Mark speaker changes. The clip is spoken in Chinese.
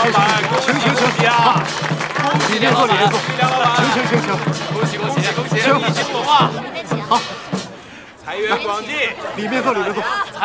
Speaker 1: 老板，恭喜啊！恭喜梁老板，梁老板，
Speaker 2: 行，
Speaker 1: 恭喜，一兴隆啊！
Speaker 2: 好，
Speaker 1: 财源广进，
Speaker 2: 里面坐。